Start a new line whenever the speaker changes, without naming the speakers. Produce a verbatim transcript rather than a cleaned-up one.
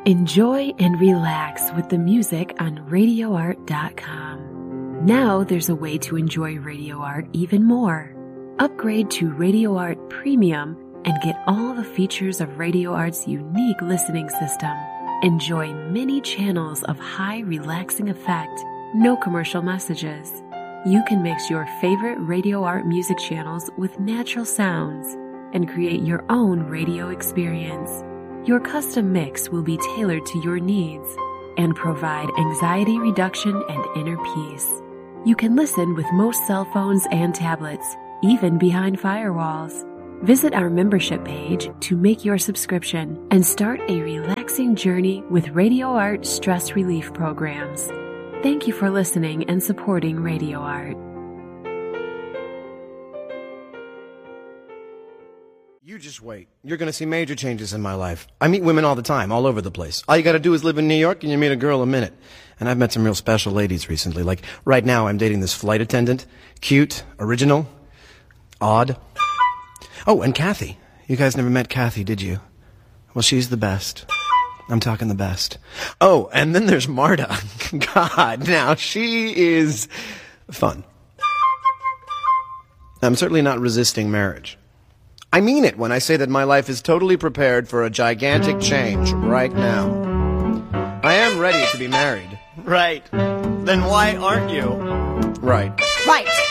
Enjoy and relax with the music on radio art dot com. Now there's a way to enjoy Radio Art even more. Upgrade to Radio Art Premium and get all the features of Radio Art's unique listening system. Enjoy many channels of high relaxing effect, no commercial messages. You can mix your favorite Radio Art music channels with natural sounds and create your own radio experience. Your custom mix will be tailored to your needs and provide anxiety reduction and inner peace. You can listen with most cell phones and tablets, even behind firewalls. Visit our membership page to make your subscription and start a relaxing journey with Radio Art stress relief programs. Thank you for listening and supporting Radio Art.
You just wait. You're going to see major changes in my life. I meet women all the time, all over the place. All you got to do is live in New York and you meet a girl a minute. And I've met some real special ladies recently. Like right now I'm dating this flight attendant. Cute, original, odd. Oh, and Kathy. You guys never met Kathy, did you? Well, she's the best. I'm talking the best. Oh, and then there's Marta. God, now she is fun. I'm certainly not resisting marriage. I mean it when I say that my life is totally prepared for a gigantic change right now. I am ready to be married.
Right. Then why aren't you?
Right.
Right.